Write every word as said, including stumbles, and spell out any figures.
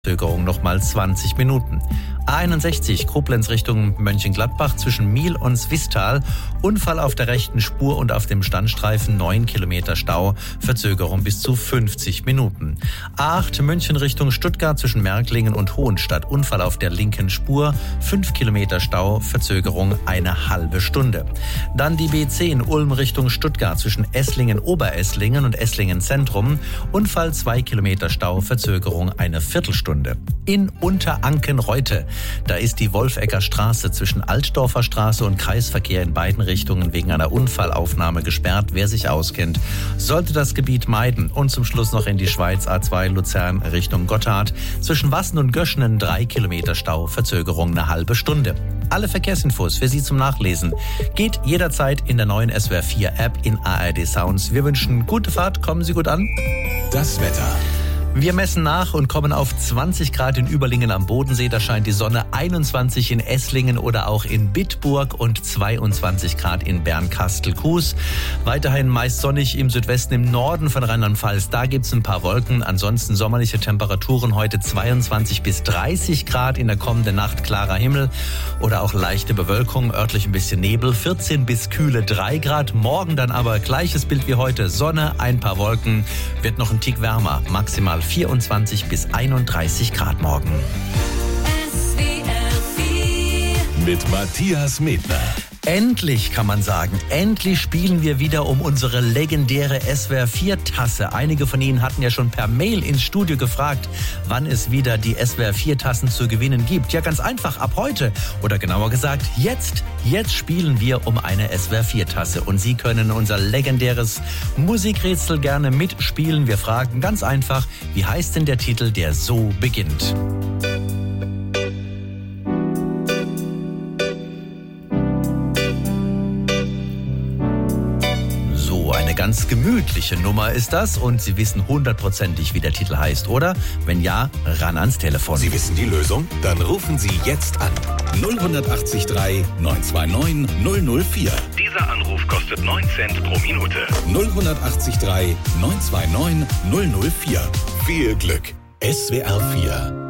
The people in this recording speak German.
Verzögerung nochmal zwanzig Minuten. A einundsechzig Koblenz Richtung Mönchengladbach zwischen Miel und Swisttal. Unfall auf der rechten Spur und auf dem Standstreifen neun Kilometer Stau. Verzögerung bis zu fünfzig Minuten. A acht München Richtung Stuttgart zwischen Märklingen und Hohenstadt. Unfall auf der linken Spur. fünf Kilometer Stau. Verzögerung eine halbe Stunde. Dann die B zehn Ulm Richtung Stuttgart zwischen Esslingen-Oberesslingen und Esslingen Zentrum. Unfall zwei Kilometer Stau. Verzögerung eine Viertelstunde. In Unteranken-Reute. Da ist die Wolfegger Straße zwischen Altdorfer Straße und Kreisverkehr in beiden Richtungen wegen einer Unfallaufnahme gesperrt. Wer sich auskennt, sollte das Gebiet meiden. Und zum Schluss noch in die Schweiz A zwei Luzern Richtung Gotthard. Zwischen Wassen und Göschenen drei Kilometer Stau, Verzögerung eine halbe Stunde. Alle Verkehrsinfos für Sie zum Nachlesen geht jederzeit in der neuen S W R vier App in A R D Sounds. Wir wünschen gute Fahrt, kommen Sie gut an. Das Wetter. Wir messen nach und kommen auf zwanzig Grad in Überlingen am Bodensee. Da scheint die Sonne, einundzwanzig in Esslingen oder auch in Bitburg und zweiundzwanzig Grad in Bernkastel-Kues. Weiterhin meist sonnig im Südwesten, im Norden von Rheinland-Pfalz. Da gibt's ein paar Wolken. Ansonsten sommerliche Temperaturen heute zweiundzwanzig bis dreißig Grad. In der kommenden Nacht klarer Himmel oder auch leichte Bewölkung, örtlich ein bisschen Nebel. vierzehn bis kühle drei Grad. Morgen dann aber gleiches Bild wie heute. Sonne, ein paar Wolken. Wird noch ein Tick wärmer. Maximal vierundzwanzig bis einunddreißig Grad morgen. S W R vier mit Matthias Medner. Endlich kann man sagen, endlich spielen wir wieder um unsere legendäre S W R vier Tasse. Einige von Ihnen hatten ja schon per Mail ins Studio gefragt, wann es wieder die S W R vier Tassen zu gewinnen gibt. Ja, ganz einfach, ab heute. Oder genauer gesagt, jetzt. Jetzt spielen wir um eine S W R vier Tasse. Und Sie können unser legendäres Musikrätsel gerne mitspielen. Wir fragen ganz einfach, wie heißt denn der Titel, der so beginnt? Eine ganz gemütliche Nummer ist das und Sie wissen hundertprozentig, wie der Titel heißt, oder? Wenn ja, ran ans Telefon. Sie wissen die Lösung? Dann rufen Sie jetzt an. null acht drei neun zwei neun null null vier. Dieser Anruf kostet neun Cent pro Minute. null acht drei neun zwei neun null null vier. Viel Glück. S W R vier